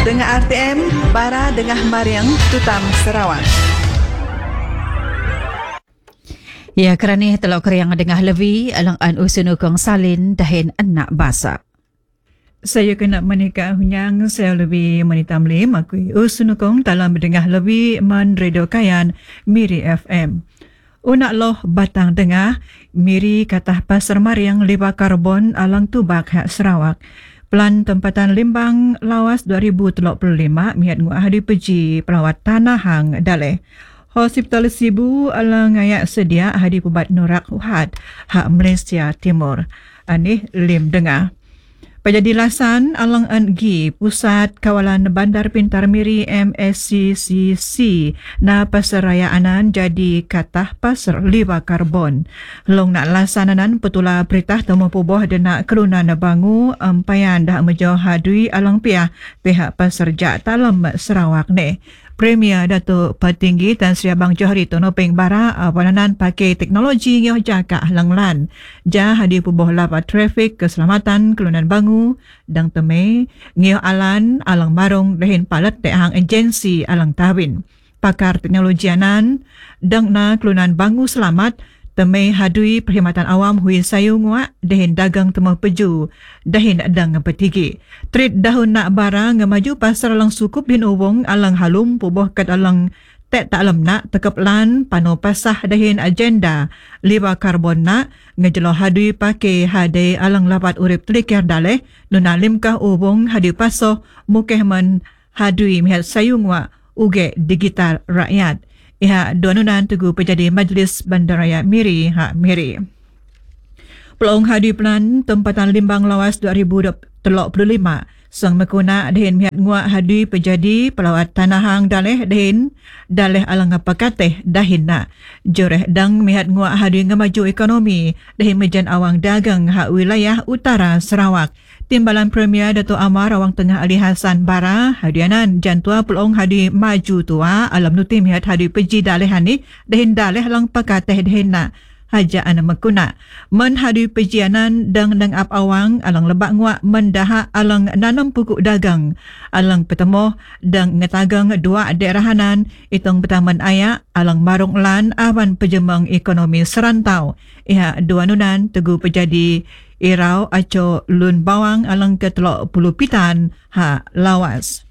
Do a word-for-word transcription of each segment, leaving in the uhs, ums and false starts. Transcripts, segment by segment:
Dengan R T M, Bara Dengah Mariang, Tutam Sarawak. Ya, kerana telok keriang dengah lebih, alang an usunukong salin dahin anak basa. Saya kena menikah hunyang, saya lebih menitam lim, aku usunukong dalam dengah lebih man radio kayan Miri F M. Unak loh batang dengah, Miri katah pasar Mariang liba karbon alang tubak hak Sarawak. Pelan tempatan Limbang lawas dua ribu dua puluh lima mihat ngua hadi peji pelawat tanah hang daleh. Hospital Sibu alang ngayak sedia hadi pubat Nurak Uhad hak Malaysia Timur. Anih lim dengah. Pejadilasan alang N G Pusat Kawalan Bandar Pintar Miri M S C C C na pasarayaanan jadi katah pasar liba karbon. Long nak lasananan petula beritah temu puboh dena kelunan bangu empayan dah menjauh hadui alang piah pihak pasar jak talam Sarawak ne. Premier Datuk Petinggi Tan Sri Abang Johari Tonopeng Bara pananan pakai teknologi ngioh jaka langlan. Ja hadir puboh lapa trafik keselamatan kelunan bangu dang teme ngioh alan alang marung dahin palat te hang agensi alang tawin. Pakar teknologi anan dang na kelunan bangu selamat teme hadui perkhidmatan awam hui sayu ngua dahin dagang temuh peju dahin dang petigi. Trit dahun nak barang ngamaju pasar alang sukup din uwong alang halum puboh kat alang tek tak alam nak tekep lan pano pasah dahin agenda liba karbon nak ngejelo hadui pake hade alang lapat urip telikir daleh nuna limkah uwong hadui pasoh mukeh men hadui mihat sayu ngua uge digital rakyat. Iha duanunan tugu pejadi Majlis Bandaraya Miri hak Miri. Pelong hadi pelan tempatan Limbang lawas dua ribu dua puluh lima sang mekuna dahin mihat ngua hadi pejadi pelawat tanahang daleh dahin daleh alang apakateh dahin nak joreh dang mihat ngua hadi ngamaju ekonomi dahin mejan awang dagang hak wilayah utara Sarawak. Timbalan Premier Dato' Amar Awang Tengah Ali Hassan Bara hadianan jantua pelong hadi maju tua alam nuti mihat hadi peji daleh hani dahin daleh lang pakateh dahin nak hajaan mekuna. Men hadi pejianan dang dang ap awang alang lebak nguak mendaha alang nanam pukuk dagang alang petemoh dang ngetagang dua daerahanan itong petaman ayak alang marung lan awan pejemang ekonomi serantau. Iha dua nunan tegu pejadi Irau aco lun bawang alang ke telok puluh pitan ha lawas.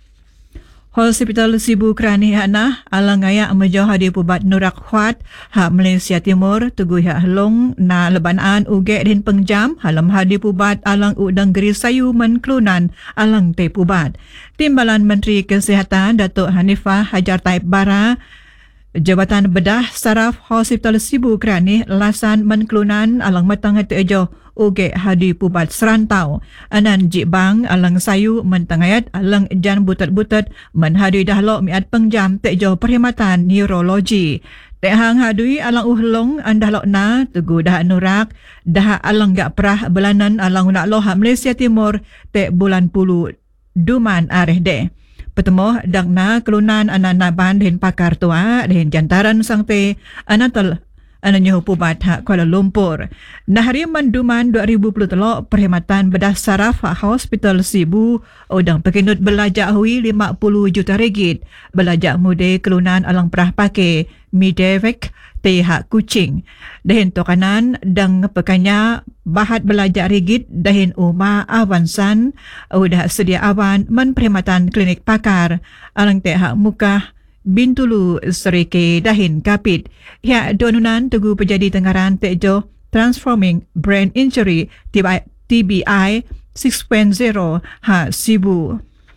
Hospital Sibu Kerani Hana alang ayak menjauh hadi pubat Nurak Huat ha Malaysia Timur tugu hak helong na lebanan uge din pengjam halam hadi pubat alang udang geri sayu men kelunan alang te pubat. Timbalan Menteri Kesihatan Datuk Hanifah Hajar Taib Bara Jabatan Bedah Saraf Hospital Sibu Kerani lasan men kelunan alang matang hati ejo uge hadi pubat serantau. Anan jibang alang sayu mentangayat alang jan butet-butet men hadi dahlok miat pengjam tejo perkhidmatan neurologi. Tek hang hadui alang uhlong andahlok na tugu dah nurak dah alang gak perah belanan alang unak loha Malaysia Timur tek bulan puluh duman areh de. Petemoh dang na kelunan anan naban den pakar tua den jantaran sangte anatal ananya pubat hak Kuala Lumpur. Nahari manduman dua ribu dua puluh tiga perkhidmatan bedah saraf Hospital Sibu udang pekinut belajak hui lima puluh juta ringgit. Belajak mude kelunan alang perah pake Midevek te hak Kuching. Dahin tokanan dang pekanya bahat belajak ringgit dahin uma awansan udah sedia awan men perkhidmatan klinik pakar alang te hak Mukah Bintulu Serike dahin kapit. Ya donunan tugu pejadi tengaran tejo Transforming Brain Injury T B I six point zero ha Sibu.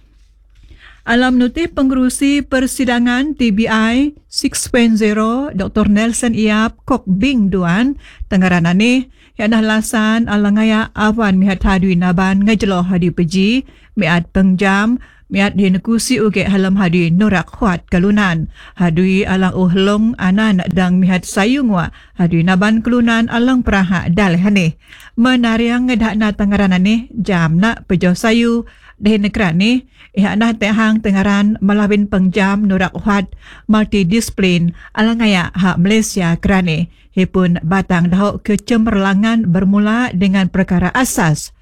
Alam nuti pengerusi persidangan T B I six point zero Doktor Nelson Iap Kok Bing Duan tengaran ni yang dah lasan alangaya awan mihat hadui naban ngajelo hadi peji miat pengjam miat dinekusi uge halam hadi Nurak Huat Kalunan. Hadui alang uhlong anan dang mihat sayungwa hadui naban kelunan alang peraha dalhane. Menariang ngedak na tengaran ni jam nak pejo sayu dahin negara ni ihak nah tehang tengaran melawin pengjam Nurak Huat multidisiplin alang ayak hak Malaysia kerane. Hipun batang dahok kecemerlangan bermula dengan perkara asas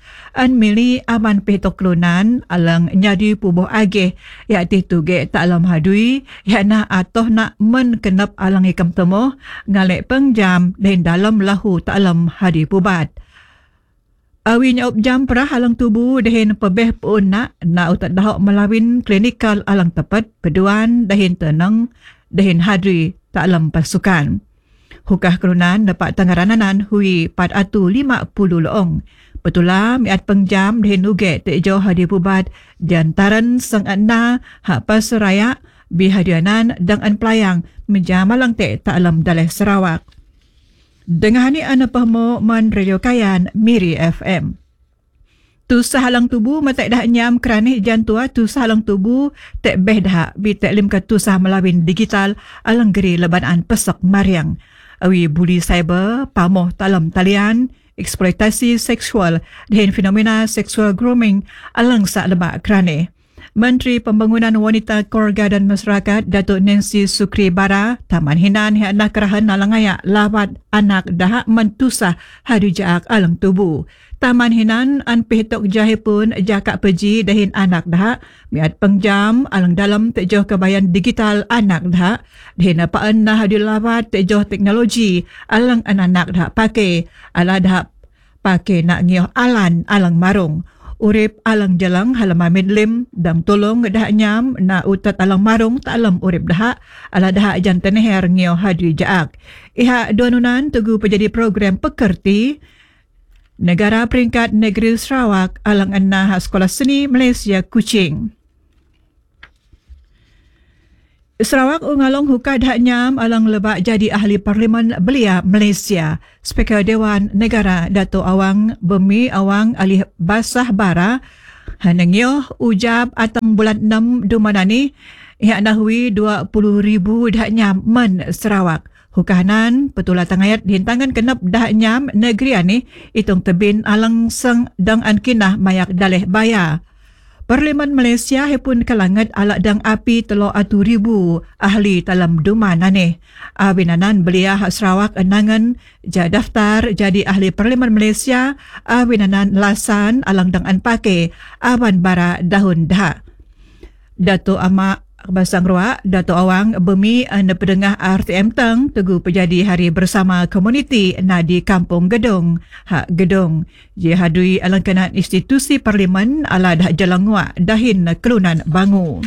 an mili aman petok klunan alang nyadi pubuh agih ya tih tuge tak alam hadui ya na atoh nak men kenep alang ikam temuh ngalek pengjam dan dalam lahu tak alam hadi pubat. Awi nyaup jam perah alang tubuh dahin pebeh pun nak nak utak dahok melawin klinikal alang tepat peduan dahin tenang dahin hadri tak alam pasukan. Hukah kelunan dapat tangarananan hui pad atu lima puluh loong. Petula miat pengjam dahin uge tak jauh hadi pubat jantaran sang anna hak pasaraya bihadianan dengan pelayang menjamalang tak tak alam daleh Sarawak. Dengan ni ana pahmo man radio kayan Miri F M. Tu sahalang tubuh matak dah nyam kerana jantua tu sahalang tubuh tak beh dah bi tak lim ka tu sah melawin digital alang geri lebanan pesok mariang. Awi bully cyber pamoh talam talian eksploitasi seksual dan fenomena seksual grooming alang sak lebak kerana. Menteri Pembangunan Wanita, Keluarga dan Masyarakat Datuk Nancy Sukri Bara Taman Hinan yang nak kerahan alang ayak lawat anak dahak mentusah hadu jaak alang tubuh. Taman Hinan an pihtok jahe pun jakak peji dahin anak dahak miat pengjam alang dalam tejoh kebayan digital anak dahak dahin apaan nah hadu lawat tejoh teknologi alang anak dahak pakai ala dahak pakai nak ngioh alan alang marung. Urip alang jalang halaman midlim dam tolong dah nyam na utat alang marung tak alam urip dah ala dah jantan her ngio hadi jaak. Iha donunan tugu penjadi program pekerti negara peringkat negeri Sarawak alang anna Sekolah Seni Malaysia Kuching. Sarawak ungalong hukad hak nyam alang lebak jadi ahli parlimen belia Malaysia. Speaker Dewan Negara Dato' Awang Bemi Awang Alih Basah Bara hanengyo ujab atang bulan enam dumanani yang nahwi dua puluh ribu dah nyam men Sarawak. Hukahanan petulah tangayat hintangan kenap dah nyam negeri ani itung tebin alang seng dang an kinah mayak daleh baya. Parlimen Malaysia pun kalangat alak dang api telo atu ribu ahli dalam duman aneh. Awinanan belia hak Sarawak enangan ja daftar jadi ahli Parlimen Malaysia awinanan lasan alang dang an pake awan bara dahun dah. Dato' Ama Basang Ruak, Dato' Awang Bemi anda pedengah R T M Teng teguh pejadi hari bersama komuniti na di Kampung Gedong. Hak Gedong, dia hadui alangkanan institusi parlimen ala dah jalang wak dahin kelunan bangu.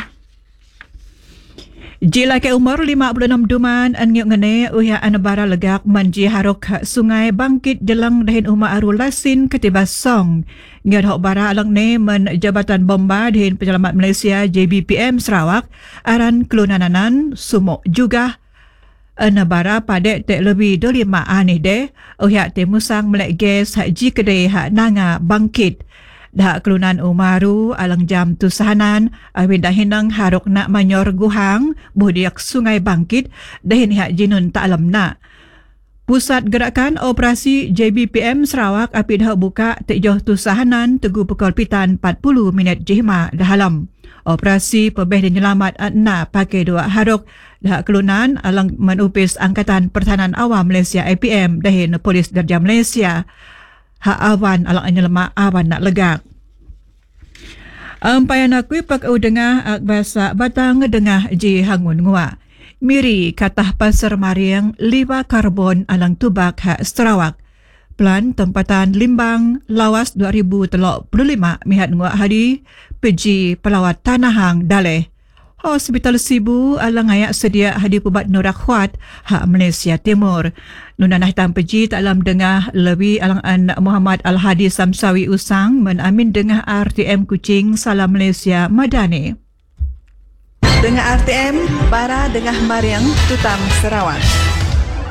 Jila ke umur lima puluh enam duman an ngiuk ngene uya anabara legak manji harok sungai bangkit jelang dahin umar aru lasin ketiba song. Ngiut hok bara alang ne men Jabatan Bomba dahin Penyelamat Malaysia J B P M Sarawak aran kelunananan sumuk juga anabara padek tek lebih dua puluh lima anih de uya te musang melek gas hak ji kedai hak nanga bangkit. Dah kelunan umaru alang jam tu sahanan awin dahinang harok nak manyor guhang budiak sungai bangkit dahin hak jinun tak alam nak. Pusat Gerakan Operasi J B P M Sarawak api dah buka tekjoh tu sahanan teguh pukul pitan empat puluh minit jihma dahalam. Operasi pebeh dan nyelamat adna pakai dua harok dah kelunan alang menupis Angkatan Pertahanan Awam Malaysia A P M dahin Polis Darjah Malaysia. Hak awan alang nyelamat awan nak legak. Ampayan aku pak au dengah ak bahasa batang dengah ji hangun ngua. Miri katah pasar mariang liwa karbon alang tubak hak Sarawak. Plan tempatan limbang lawas dua ribu tiga puluh lima mihat ngua hari peji pelawat tanahang daleh. Hospital Sibu alang ayak sedia hadi pubat Norak Huat hak Malaysia Timur. Nunan hitam peji tak alam dengah lebih alang an Muhammad Al-Hadi Samsawi Usang menamin dengah R T M Kuching Salam Malaysia Madani. Dengah R T M, Bara Dengah Mariang Tutam Sarawak.